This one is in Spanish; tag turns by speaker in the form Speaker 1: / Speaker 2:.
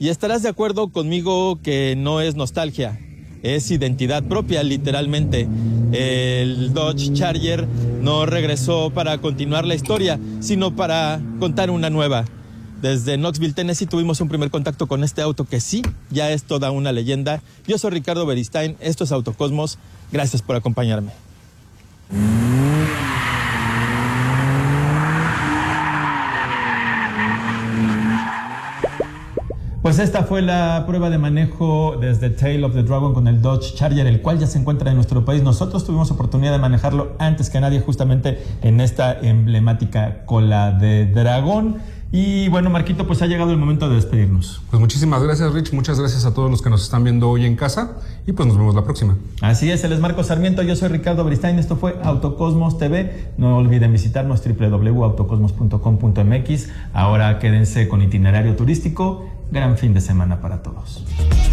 Speaker 1: Y estarás de acuerdo conmigo que no es nostalgia, es identidad propia, literalmente. El Dodge Charger no regresó para continuar la historia, sino para contar una nueva. Desde Knoxville, Tennessee, tuvimos un primer contacto con este auto que sí, ya es toda una leyenda. Yo soy Ricardo Beristain, esto es Autocosmos. Gracias por acompañarme. Pues esta fue la prueba de manejo desde Tail of the Dragon con el Dodge Charger, el cual ya se encuentra en nuestro país. Nosotros tuvimos oportunidad de manejarlo antes que nadie, justamente en esta emblemática cola de dragón. Y bueno, Marquito, pues ha llegado el momento de despedirnos.
Speaker 2: Pues muchísimas gracias, Rich. Muchas gracias a todos los que nos están viendo hoy en casa. Y pues nos vemos la próxima.
Speaker 1: Así es, él es Marco Sarmiento, yo soy Ricardo Beristain. Esto fue Autocosmos TV. No olviden visitarnos www.autocosmos.com.mx. Ahora quédense con itinerario turístico. Gran fin de semana para todos.